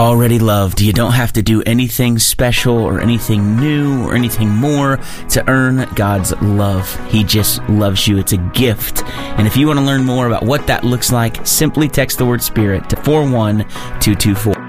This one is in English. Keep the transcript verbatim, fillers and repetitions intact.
already loved. You don't have to do anything special or anything new or anything more to earn God's love. He just loves you. It's a gift. And if you want to learn more about what that looks like, simply text the word Spirit to four one two two four.